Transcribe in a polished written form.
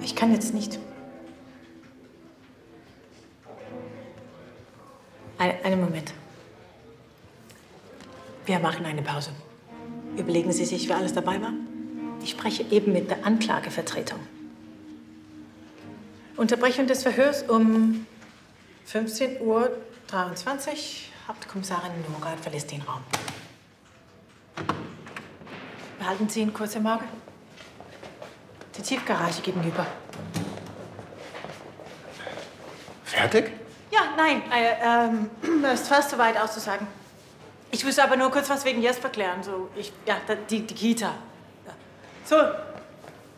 Ich kann jetzt nicht. Einen Moment. Wir machen eine Pause. Überlegen Sie sich, wer alles dabei war? Ich spreche eben mit der Anklagevertretung. Unterbrechung des Verhörs um 15:23 Uhr. Hauptkommissarin Norath verlässt den Raum. Behalten Sie ihn kurz im Auge. Die Tiefgarage gegenüber. Fertig? Ja, nein, das ist fast soweit auszusagen. Ich muss aber nur kurz was wegen Jesper klären. So, die Kita. Ja. So,